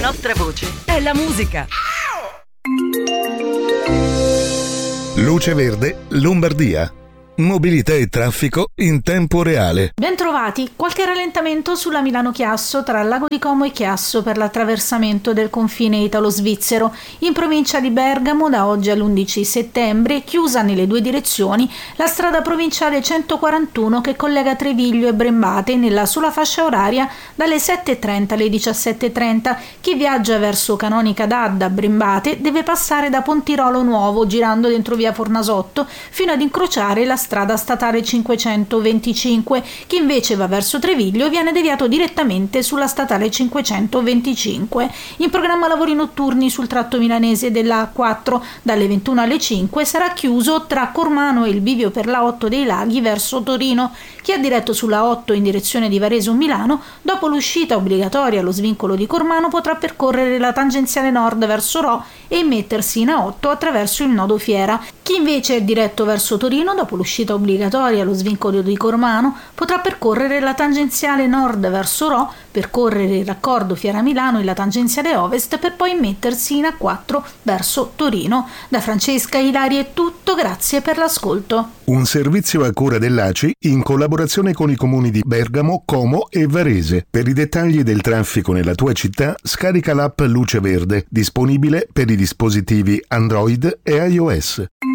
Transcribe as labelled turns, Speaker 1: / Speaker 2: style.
Speaker 1: nostra voce è la musica.
Speaker 2: Luce Verde, Lombardia. Mobilità e traffico in tempo reale.
Speaker 3: Bentrovati. Qualche rallentamento sulla Milano-Chiasso tra Lago di Como e Chiasso per l'attraversamento del confine italo-svizzero. In provincia di Bergamo da oggi all'11 settembre chiusa nelle due direzioni la strada provinciale 141 che collega Treviglio e Brembate nella sola fascia oraria dalle 7.30 alle 17.30. Chi viaggia verso Canonica d'Adda, Brembate, deve passare da Pontirolo Nuovo girando dentro via Fornasotto fino ad incrociare la strada statale 525. Chi invece va verso Treviglio viene deviato direttamente sulla statale 525. In programma lavori notturni sul tratto milanese della A4 dalle 21 alle 5 sarà chiuso tra Cormano e il bivio per la 8 dei Laghi verso Torino. Chi ha diretto sulla 8 in direzione di Varese o Milano, dopo l'uscita obbligatoria allo svincolo di Cormano potrà percorrere la tangenziale nord verso Rho e immettersi in A8 attraverso il nodo Fiera. Chi invece è diretto verso Torino, dopo l'uscita obbligatoria allo svincolo di Cormano, potrà percorrere la tangenziale nord verso Rho, percorrere il raccordo Fiera-Milano e la tangenziale ovest per poi immettersi in A4 verso Torino. Da Francesca Ilari è tutto, grazie per l'ascolto.
Speaker 2: Un servizio a cura dell'ACI in collaborazione con i comuni di Bergamo, Como e Varese. Per i dettagli del traffico nella tua città, scarica l'app Luce Verde, disponibile per i dispositivi Android e iOS.